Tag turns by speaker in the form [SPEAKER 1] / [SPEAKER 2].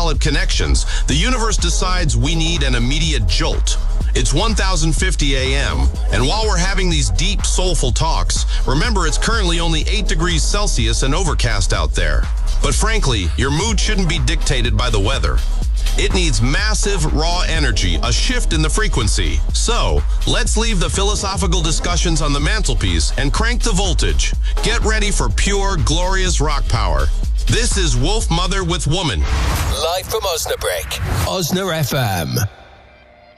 [SPEAKER 1] solid connections, the universe decides we need an immediate jolt. It's 1050 a.m., and while we're having these deep, soulful talks, remember it's currently only 8 degrees Celsius and overcast out there. But frankly, your mood shouldn't be dictated by the weather. It needs massive, raw energy, a shift in the frequency. So, let's leave the philosophical discussions on the mantelpiece and crank the voltage. Get ready for pure, glorious rock power. This is Wolf Mother with Woman.
[SPEAKER 2] Live from Osnabrück, Osna FM.